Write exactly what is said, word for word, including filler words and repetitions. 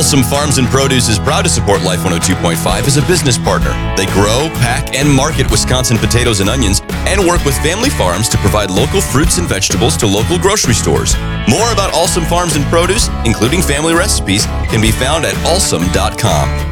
Awesome Farms and Produce is proud to support Life one oh two point five as a business partner. They grow, pack, and market Wisconsin potatoes and onions and work with family farms to provide local fruits and vegetables to local grocery stores. More about Awesome Farms and Produce, including family recipes, can be found at awesome dot com.